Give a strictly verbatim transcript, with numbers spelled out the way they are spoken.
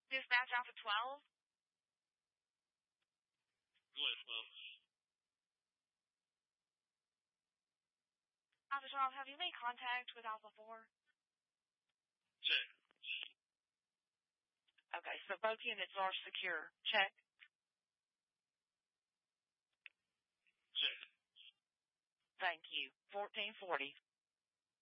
Dispatch Alpha twelve. Go ahead, twelve. Alpha twelve, have you made contact with Alpha four? Check. Okay, so both units are secure. Check. Check. Thank you. fourteen forty.